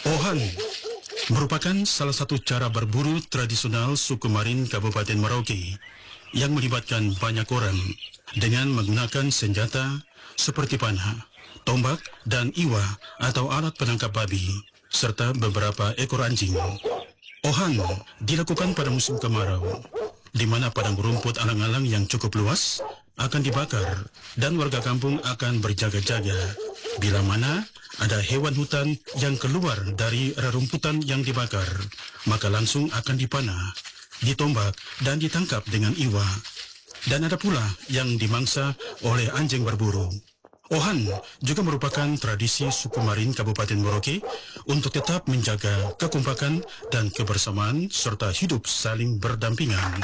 Ohan merupakan salah satu cara berburu tradisional suku Marin Kabupaten Merauke yang melibatkan banyak orang dengan menggunakan senjata seperti panah, tombak, dan iwa atau alat penangkap babi, serta beberapa ekor anjing. Ohan dilakukan pada musim kemarau, di mana padang rumput alang-alang yang cukup luas akan dibakar dan warga kampung akan berjaga-jaga bila mana ada hewan hutan yang keluar dari rerumputan yang dibakar, maka langsung akan dipanah, ditombak, dan ditangkap dengan iwa. Dan ada pula yang dimangsa oleh anjing berburu. Ohan juga merupakan tradisi suku Marin Kabupaten Merauke untuk tetap menjaga kekompakan dan kebersamaan serta hidup saling berdampingan.